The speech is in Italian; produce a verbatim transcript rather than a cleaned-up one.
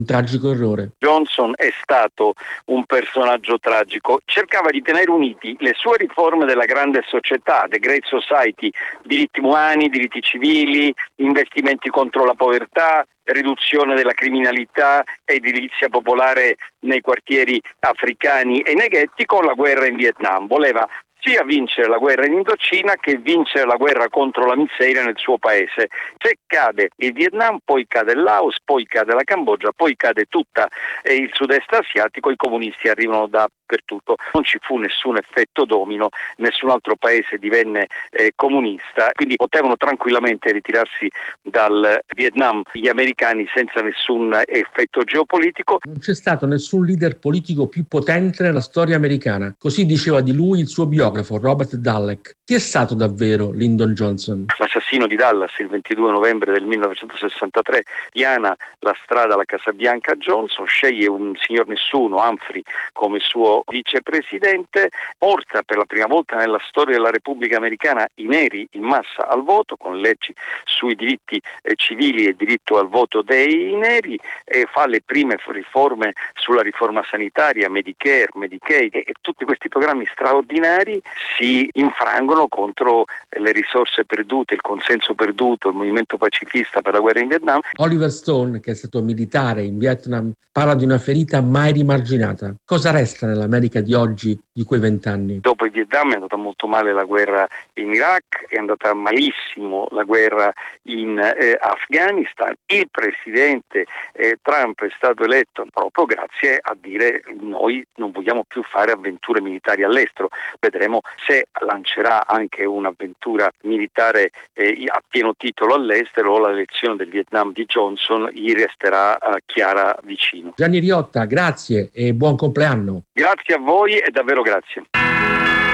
Un tragico errore. Johnson è stato un personaggio tragico, cercava di tenere uniti le sue riforme della grande società, the Great Society, diritti umani, diritti civili, investimenti contro la povertà, riduzione della criminalità, edilizia popolare nei quartieri africani e nei ghetti, con la guerra in Vietnam. Voleva sia vincere la guerra in Indocina che vincere la guerra contro la miseria nel suo paese. Se cade il Vietnam, poi cade il Laos, poi cade la Cambogia, poi cade tutta eh, il sud-est asiatico, i comunisti arrivano dappertutto. Non ci fu nessun effetto domino, nessun altro paese divenne eh, comunista, quindi potevano tranquillamente ritirarsi dal Vietnam gli americani senza nessun effetto geopolitico. Non c'è stato nessun leader politico più potente nella storia americana, così diceva di lui il suo biografo Robert Dallek. Chi è stato davvero Lyndon Johnson? L'assassino di Dallas il ventidue novembre del millenovecentosessantatré piana la strada alla Casa Bianca. Johnson sceglie un signor nessuno, Humphrey, come suo vicepresidente, porta per la prima volta nella storia della Repubblica Americana i neri in massa al voto, con leggi sui diritti eh, civili e diritto al voto dei neri, e fa le prime riforme sulla riforma sanitaria, Medicare, Medicaid, e, e tutti questi programmi straordinari si infrangono contro le risorse perdute, il consenso perduto, il movimento pacifista per la guerra in Vietnam. Oliver Stone, che è stato militare in Vietnam, parla di una ferita mai rimarginata. Cosa resta nell'America di oggi di quei vent'anni? Dopo il Vietnam è andata molto male la guerra in Iraq, è andata malissimo la guerra in eh, Afghanistan. Il presidente eh, Trump è stato eletto proprio grazie a dire noi non vogliamo più fare avventure militari all'estero. Vedremo se lancerà anche un'avventura militare eh, a pieno titolo all'estero, o la lezione del Vietnam di Johnson gli resterà eh, chiara vicino. Gianni Riotta, grazie e buon compleanno. Grazie a voi e davvero grazie.